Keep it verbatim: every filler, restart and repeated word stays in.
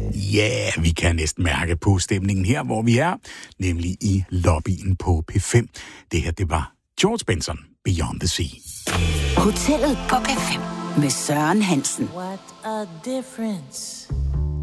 Ja, yeah, vi kan næsten mærke på stemningen her, hvor vi er, nemlig i lobbyen på P fem. Det her, det var George Benson, Beyond the Sea. Hotellet på P fem med Søren Hansen. What a difference